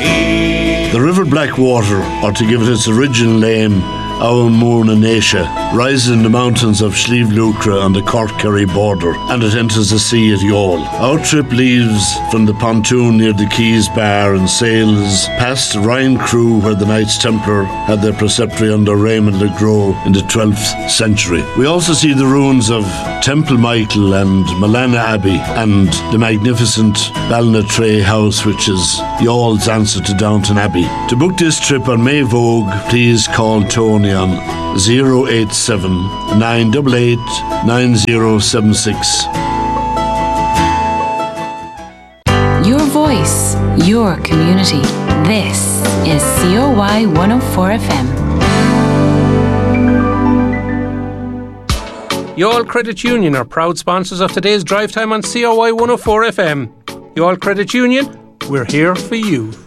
The River Blackwater, or to give it its original name, Aumurna Natia, rises in the mountains of Slieve Lucra on the Cork-Kerry border, and it enters the sea at Youghal. Our trip leaves from the pontoon near the Keys Bar and sails past Ryan Crew, where the Knights Templar had their preceptory under Raymond le Gros in the 12th century. We also see the ruins of Temple Michael and Malana Abbey, and the magnificent Ballinatray House, which is Youghall's answer to Downton Abbey. To book this trip on May Vogue, please call Tony on 087 988 9076. Your voice, your community. This is COY 104 FM. Youghal Credit Union are proud sponsors of today's drive time on COY 104 FM. Youghal Credit Union, we're here for you.